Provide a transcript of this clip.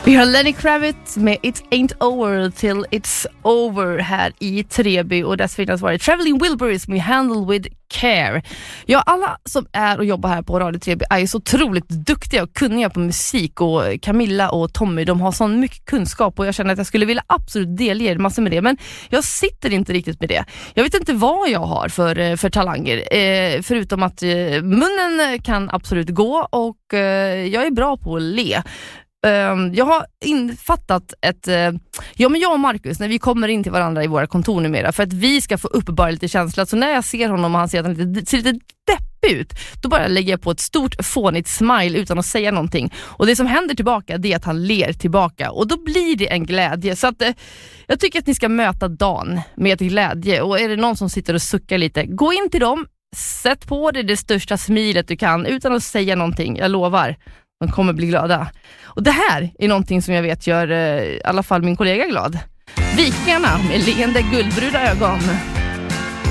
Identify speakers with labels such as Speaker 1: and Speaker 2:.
Speaker 1: Vi har Lenny Kravitz med It Ain't Over Till It's Over här i Treby, och dessförinnan var det Traveling Wilburys med Handle With Care. Ja, alla som är och jobbar här på Radio Treby är ju så otroligt duktiga och kunniga på musik, och Camilla och Tommy, de har sån mycket kunskap, och jag känner att jag skulle vilja absolut delge er massor med det, men jag sitter inte riktigt med det. Jag vet inte vad jag har för talanger, förutom att munnen kan absolut gå, och jag är bra på att le. Jag har infattat jag och Marcus, när vi kommer in till varandra i våra kontor numera, för att vi ska få upp bara lite känsla, så när jag ser honom och han ser att han ser lite deppig ut, då bara lägger jag på ett stort fånigt smile utan att säga någonting, och det som händer tillbaka, det är att han ler tillbaka, och då blir det en glädje. Så att jag tycker att ni ska möta dagen med glädje, och är det någon som sitter och suckar lite, gå in till dem, sätt på det största smilet du kan utan att säga någonting, jag lovar. De kommer bli glada. Och det här är någonting som jag vet gör i alla fall min kollega glad. Vikingarna med leende guldbruna ögon.